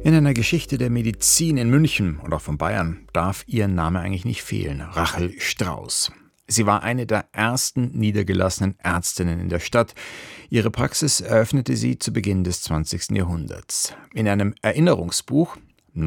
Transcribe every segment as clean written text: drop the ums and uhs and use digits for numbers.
In einer Geschichte der Medizin in München und auch von Bayern darf ihr Name eigentlich nicht fehlen: Rachel Strauß. Sie war eine der ersten niedergelassenen Ärztinnen in der Stadt. Ihre Praxis eröffnete sie zu Beginn des 20. Jahrhunderts. In einem Erinnerungsbuch,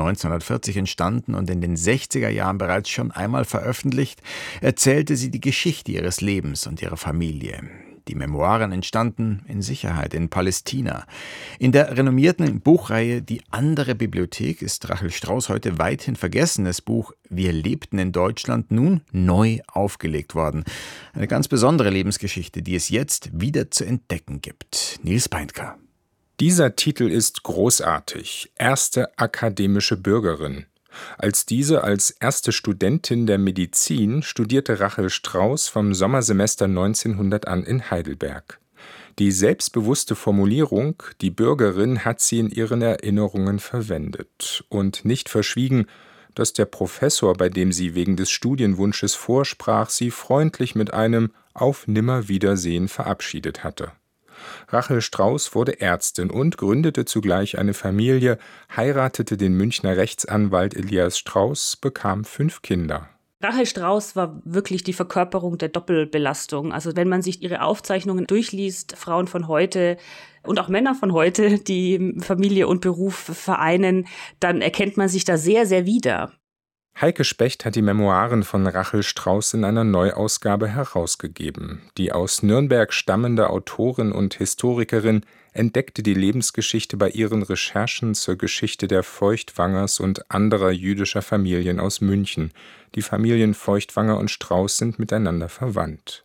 1940 entstanden und in den 60er Jahren bereits schon einmal veröffentlicht, erzählte sie die Geschichte ihres Lebens und ihrer Familie. Die Memoiren entstanden in Sicherheit in Palästina. In der renommierten Buchreihe Die andere Bibliothek ist Rachel Strauß heute weithin vergessenes Buch Wir lebten in Deutschland nun neu aufgelegt worden. Eine ganz besondere Lebensgeschichte, die es jetzt wieder zu entdecken gibt. Nils Beindker. Dieser Titel ist großartig. Erste akademische Bürgerin. Als erste Studentin der Medizin studierte Rachel Strauß vom Sommersemester 1900 an in Heidelberg. Die selbstbewusste Formulierung, die Bürgerin, hat sie in ihren Erinnerungen verwendet und nicht verschwiegen, dass der Professor, bei dem sie wegen des Studienwunsches vorsprach, sie freundlich mit einem Auf Nimmerwiedersehen verabschiedet hatte. Rachel Strauß wurde Ärztin und gründete zugleich eine Familie, heiratete den Münchner Rechtsanwalt Elias Strauß, bekam 5 Kinder. Rachel Strauß war wirklich die Verkörperung der Doppelbelastung. Also wenn man sich ihre Aufzeichnungen durchliest, Frauen von heute und auch Männer von heute, die Familie und Beruf vereinen, dann erkennt man sich da sehr, sehr wieder. Heike Specht hat die Memoiren von Rachel Strauß in einer Neuausgabe herausgegeben. Die aus Nürnberg stammende Autorin und Historikerin entdeckte die Lebensgeschichte bei ihren Recherchen zur Geschichte der Feuchtwangers und anderer jüdischer Familien aus München. Die Familien Feuchtwanger und Strauß sind miteinander verwandt.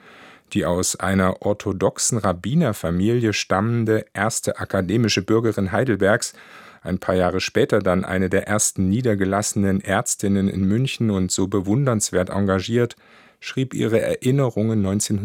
Die aus einer orthodoxen Rabbinerfamilie stammende erste akademische Bürgerin Heidelbergs, ein paar Jahre später dann eine der ersten niedergelassenen Ärztinnen in München und so bewundernswert engagiert, schrieb ihre Erinnerungen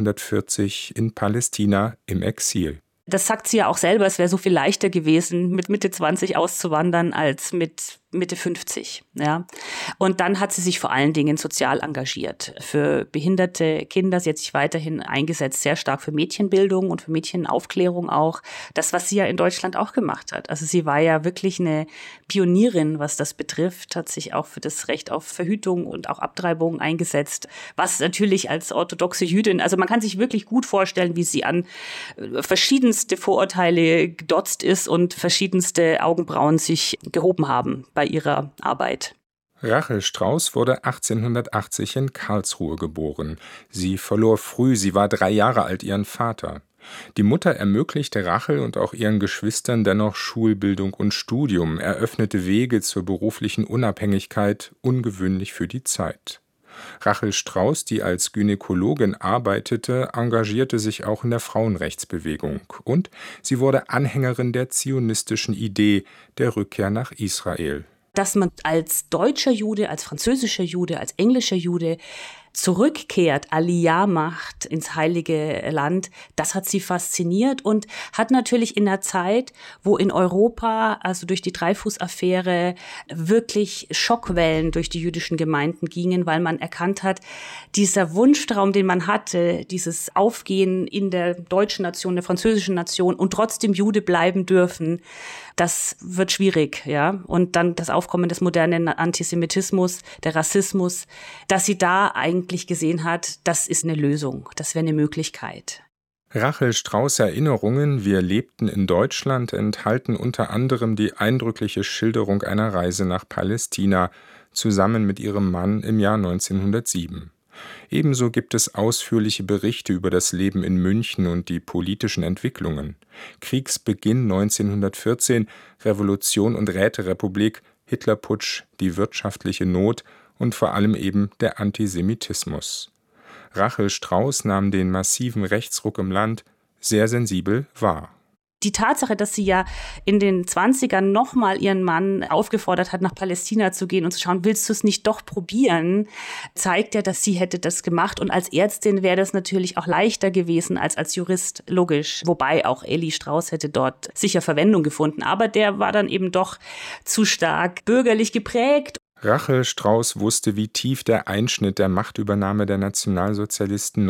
1940 in Palästina im Exil. Das sagt sie ja auch selber, es wäre so viel leichter gewesen, mit Mitte 20 auszuwandern, als mit Mitte 50. Ja. Und dann hat sie sich vor allen Dingen sozial engagiert für behinderte Kinder. Sie hat sich weiterhin eingesetzt, sehr stark für Mädchenbildung und für Mädchenaufklärung auch. Das, was sie ja in Deutschland auch gemacht hat. Also sie war ja wirklich eine Pionierin, was das betrifft, hat sich auch für das Recht auf Verhütung und auch Abtreibung eingesetzt. Was natürlich als orthodoxe Jüdin, also man kann sich wirklich gut vorstellen, wie sie an verschiedenste Vorurteile gedotzt ist und verschiedenste Augenbrauen sich gehoben haben bei ihrer Arbeit. Rachel Strauß wurde 1880 in Karlsruhe geboren. Sie verlor früh, sie war 3 Jahre alt, ihren Vater. Die Mutter ermöglichte Rachel und auch ihren Geschwistern dennoch Schulbildung und Studium, eröffnete Wege zur beruflichen Unabhängigkeit, ungewöhnlich für die Zeit. Rachel Strauß, die als Gynäkologin arbeitete, engagierte sich auch in der Frauenrechtsbewegung und sie wurde Anhängerin der zionistischen Idee der Rückkehr nach Israel. Dass man als deutscher Jude, als französischer Jude, als englischer Jude zurückkehrt, Aliyah macht ins Heilige Land, das hat sie fasziniert und hat natürlich in der Zeit, wo in Europa, also durch die Dreyfus-Affäre, wirklich Schockwellen durch die jüdischen Gemeinden gingen, weil man erkannt hat, dieser Wunschtraum, den man hatte, dieses Aufgehen in der deutschen Nation, der französischen Nation und trotzdem Jude bleiben dürfen, das wird schwierig, ja. Und dann das Aufkommen des modernen Antisemitismus, der Rassismus, dass sie da eigentlich gesehen hat, das ist eine Lösung, das wäre eine Möglichkeit. Rachel Strauß' Erinnerungen Wir lebten in Deutschland enthalten unter anderem die eindrückliche Schilderung einer Reise nach Palästina zusammen mit ihrem Mann im Jahr 1907. Ebenso gibt es ausführliche Berichte über das Leben in München und die politischen Entwicklungen. Kriegsbeginn 1914, Revolution und Räterepublik, Hitlerputsch, die wirtschaftliche Not und vor allem eben der Antisemitismus. Rachel Strauß nahm den massiven Rechtsruck im Land sehr sensibel wahr. Die Tatsache, dass sie ja in den 20ern nochmal ihren Mann aufgefordert hat, nach Palästina zu gehen und zu schauen, willst du es nicht doch probieren, zeigt ja, dass sie hätte das gemacht. Und als Ärztin wäre das natürlich auch leichter gewesen als Jurist, logisch. Wobei auch Eli Strauß hätte dort sicher Verwendung gefunden. Aber der war dann eben doch zu stark bürgerlich geprägt. Rachel Strauß wusste, wie tief der Einschnitt der Machtübernahme der Nationalsozialisten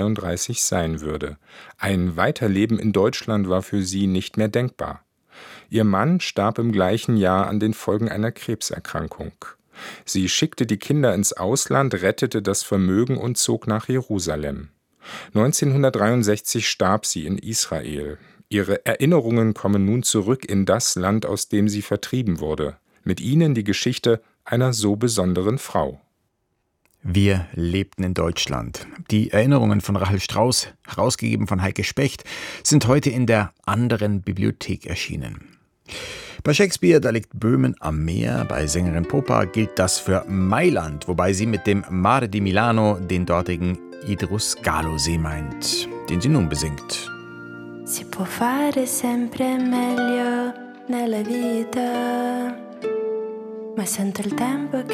1933 sein würde. Ein Weiterleben in Deutschland war für sie nicht mehr denkbar. Ihr Mann starb im gleichen Jahr an den Folgen einer Krebserkrankung. Sie schickte die Kinder ins Ausland, rettete das Vermögen und zog nach Jerusalem. 1963 starb sie in Israel. Ihre Erinnerungen kommen nun zurück in das Land, aus dem sie vertrieben wurde. Mit ihnen die Geschichte einer so besonderen Frau. Wir lebten in Deutschland. Die Erinnerungen von Rachel Strauß, herausgegeben von Heike Specht, sind heute in der anderen Bibliothek erschienen. Bei Shakespeare, da liegt Böhmen am Meer, bei Sängerin Popa gilt das für Mailand, wobei sie mit dem Mare di Milano den dortigen Idrus-Gallo-See meint, den sie nun besingt. Si può fare sempre meglio nella vita, ma sento il tempo